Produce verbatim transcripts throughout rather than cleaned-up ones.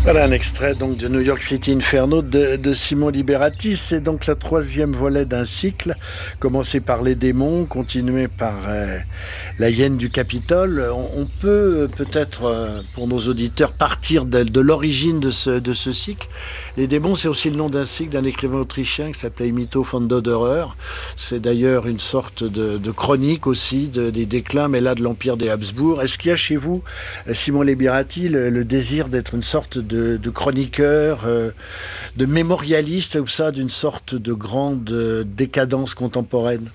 Voilà un extrait donc de New York City Inferno de, de Simon Liberati. C'est donc la troisième volet d'un cycle, commencé par les démons, continué par euh, la hyène du Capitole. On, on peut peut-être, euh, pour nos auditeurs, partir de, de l'origine de ce, de ce cycle. Les démons, c'est aussi le nom d'un cycle d'un écrivain autrichien qui s'appelait Mito von Doderer. C'est d'ailleurs une sorte de, de chronique aussi de, des déclins, mais là de l'Empire des Habsbourg. Est-ce qu'il y a chez vous, Simon Liberati, le, le désir d'être une sorte de De, de chroniqueur, euh, de mémorialiste, ou ça, d'une sorte de grande euh, décadence contemporaine?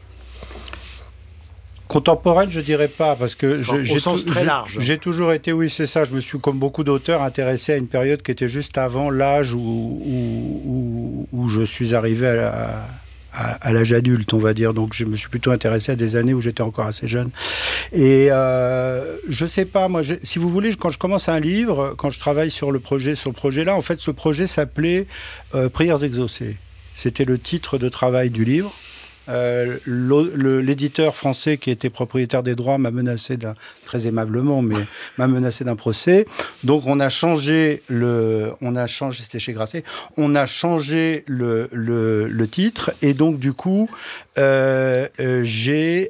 Contemporaine, je dirais pas, parce que je, au j'ai, sens tout, très j'ai, large. j'ai toujours été, oui, c'est ça. Je me suis, comme beaucoup d'auteurs, intéressé à une période qui était juste avant l'âge où, où, où, où je suis arrivé à la, à, à l'âge adulte, on va dire. Donc, je me suis plutôt intéressé à des années où j'étais encore assez jeune. Et euh, je sais pas, moi, je, si vous voulez, quand je commence un livre, quand je travaille sur le projet, sur le projet-là, en fait, ce projet s'appelait euh, Prières exaucées. C'était le titre de travail du livre. Euh, le, l'éditeur français qui était propriétaire des droits m'a menacé d'un, très aimablement, mais m'a menacé d'un procès. Donc on a changé le, on a changé, c'était chez Grasset, on a changé le, le, le titre et donc du coup euh, euh, j'ai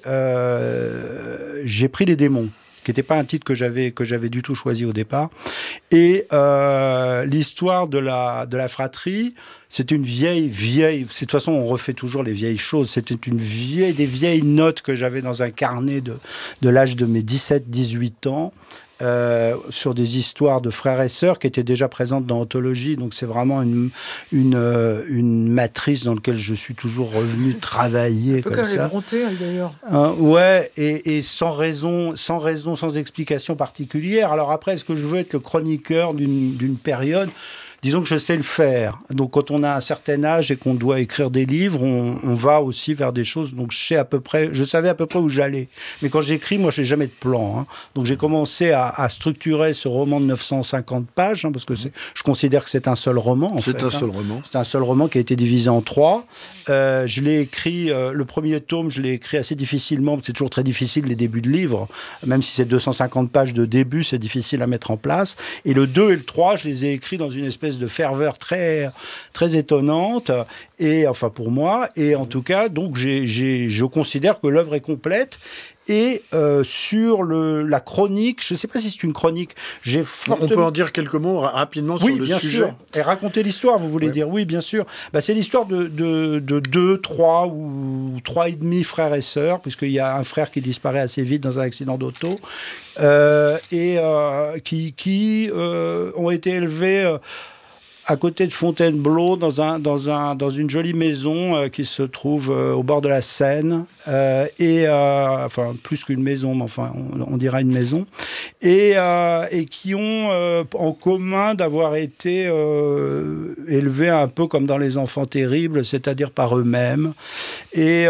euh, j'ai pris les démons, qui n'était pas un titre que j'avais que j'avais du tout choisi au départ. Et euh, l'histoire de la de la fratrie, c'est une vieille vieille. De toute façon, on refait toujours les vieilles choses. C'était une vieille des vieilles notes que j'avais dans un carnet de de l'âge de mes dix-sept dix-huit ans. Euh, sur des histoires de frères et sœurs qui étaient déjà présentes dans Anthologie. Donc c'est vraiment une, une, euh, une matrice dans laquelle je suis toujours revenu travailler. Un peu comme, comme ça. Les Brontë, d'ailleurs. Euh, ouais, et, et sans raison, sans raison, sans explication particulière. Alors après, est-ce que je veux être le chroniqueur d'une, d'une période ? Disons que je sais le faire. Donc, quand on a un certain âge et qu'on doit écrire des livres, on, on va aussi vers des choses. Donc, je sais à peu près, je savais à peu près où j'allais. Mais quand j'écris, moi, je n'ai jamais de plan. Hein. Donc, j'ai commencé à, à structurer ce roman de neuf cent cinquante pages, hein, parce que c'est, je considère que c'est un seul roman. En c'est fait, un hein. seul roman. C'est un seul roman qui a été divisé en trois. Euh, je l'ai écrit, euh, le premier tome, je l'ai écrit assez difficilement. C'est toujours très difficile les débuts de livres, même si c'est deux cent cinquante pages de début, c'est difficile à mettre en place. Et le deux et le trois, je les ai écrits dans une espèce de ferveur très, très étonnante, et, enfin pour moi, et en tout cas, donc j'ai, j'ai, je considère que l'œuvre est complète. Et euh, sur le, la chronique, je ne sais pas si c'est une chronique, j'ai fortement... On peut en dire quelques mots rapidement sur oui, le bien sujet. Sûr. Et raconter l'histoire, vous voulez ouais. dire? Oui, bien sûr. Bah, c'est l'histoire de, de, de deux, trois ou trois et demi frères et sœurs, puisqu'il y a un frère qui disparaît assez vite dans un accident d'auto, euh, et euh, qui, qui euh, ont été élevés... Euh, à côté de Fontainebleau, dans, un, dans, un, dans une jolie maison euh, qui se trouve euh, au bord de la Seine, euh, et, euh, enfin, plus qu'une maison, mais enfin, on, on dira une maison, et, euh, et qui ont euh, en commun d'avoir été euh, élevés un peu comme dans Les Enfants Terribles, c'est-à-dire par eux-mêmes. Et...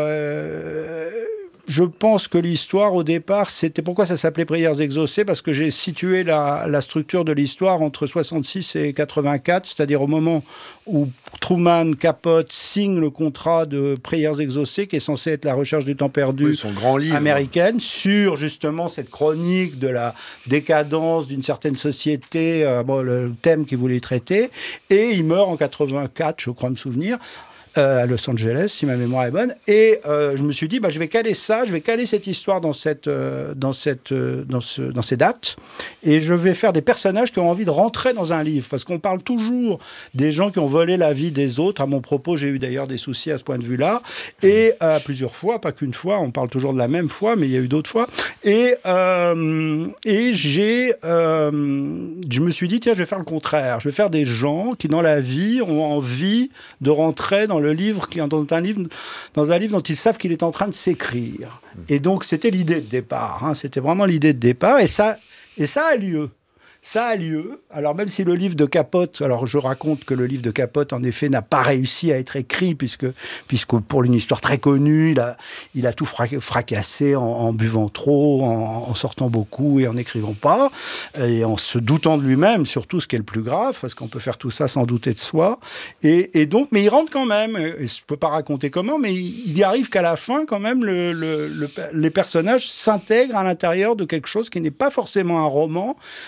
Euh, Je pense que l'histoire, au départ, c'était... Pourquoi ça s'appelait Prières exaucées ? Parce que j'ai situé la, la structure de l'histoire entre soixante-six et quatre-vingt-quatre, c'est-à-dire au moment où Truman Capote signe le contrat de Prières exaucées, qui est censé être la recherche du temps perdu, oui, son grand livre américaine, sur justement cette chronique de la décadence d'une certaine société, euh, bon, le thème qu'il voulait traiter. Et il meurt en quatre-vingt-quatre, je crois me souvenir, Euh, à Los Angeles, si ma mémoire est bonne. Et euh, je me suis dit, bah, je vais caler ça, je vais caler cette histoire dans, cette, euh, dans, cette, euh, dans, ce, dans ces dates, et je vais faire des personnages qui ont envie de rentrer dans un livre, parce qu'on parle toujours des gens qui ont volé la vie des autres. À mon propos, j'ai eu d'ailleurs des soucis à ce point de vue-là, et euh, plusieurs fois, pas qu'une fois, on parle toujours de la même fois, mais il y a eu d'autres fois. Et, euh, et j'ai, euh, je me suis dit, tiens, je vais faire le contraire. Je vais faire des gens qui, dans la vie, ont envie de rentrer dans le le livre, qui, dans, un livre, dans un livre dont ils savent qu'il est en train de s'écrire. Et donc, c'était l'idée de départ. Hein, c'était vraiment l'idée de départ. Et ça, et ça a lieu. Ça a lieu. Alors, même si le livre de Capote, alors je raconte que le livre de Capote, en effet, n'a pas réussi à être écrit, puisque, puisque pour une histoire très connue, il a, il a tout fracassé en, en buvant trop, en, en sortant beaucoup et en n'écrivant pas, et en se doutant de lui-même, surtout, ce qui est le plus grave, parce qu'on peut faire tout ça sans douter de soi. Et, et donc, mais il rentre quand même, et je ne peux pas raconter comment, mais il, il y arrive qu'à la fin, quand même, le, le, le, les personnages s'intègrent à l'intérieur de quelque chose qui n'est pas forcément un roman, parce que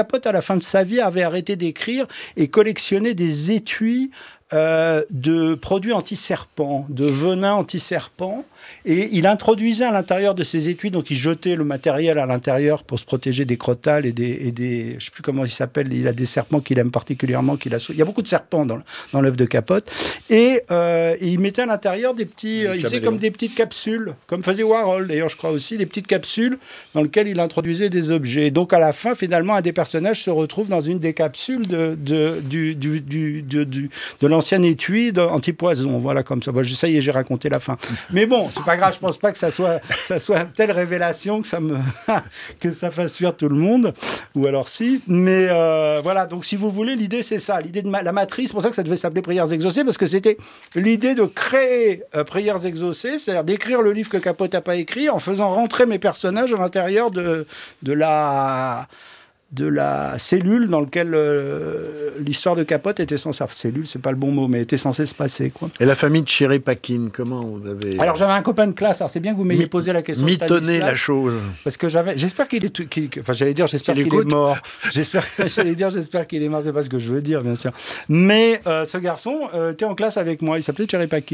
Capote, à la fin de sa vie, avait arrêté d'écrire et collectionnait des étuis Euh, de produits anti-serpents, de venin anti-serpents, et il introduisait à l'intérieur de ces étuis, donc il jetait le matériel à l'intérieur pour se protéger des crotales et des, et des je ne sais plus comment il s'appelle, il a des serpents qu'il aime particulièrement, qu'il a, il y a beaucoup de serpents dans, dans l'œuvre de Capote, et, euh, et il mettait à l'intérieur des petits, euh, il faisait comme des petites capsules, comme faisait Warhol d'ailleurs, je crois aussi, des petites capsules dans lesquelles il introduisait des objets. Donc à la fin, finalement, un des personnages se retrouve dans une des capsules de, de, du, du, du, du, du, de l'ancien étui anti-poison, voilà, comme ça. Bon, ça y est, j'ai raconté la fin. Mais bon, c'est pas grave, je pense pas que ça soit, ça soit une telle révélation que ça me, que ça fasse fuir tout le monde, ou alors si. Mais euh, voilà, donc si vous voulez, l'idée c'est ça, l'idée de ma- la matrice, c'est pour ça que ça devait s'appeler Prières exaucées, parce que c'était l'idée de créer euh, Prières exaucées, c'est-à-dire d'écrire le livre que Capote n'a pas écrit en faisant rentrer mes personnages à l'intérieur de, de la... de la cellule dans laquelle euh, l'histoire de Capote était censée... Cellule, c'est pas le bon mot, mais était censée se passer, quoi. Et la famille de Tchérépaquine, comment vous avez... Alors, j'avais un copain de classe, alors c'est bien que vous m'ayez Mi- posé la question. mitonner la chose. Parce que j'avais... J'espère qu'il est... qu'il- Enfin, j'allais dire, j'espère Qu'il qu'il est écoute. mort. J'espère... J'allais dire, j'espère qu'il est mort, c'est pas ce que je veux dire, bien sûr. Mais euh, ce garçon euh, était en classe avec moi, il s'appelait Tchérépaquine.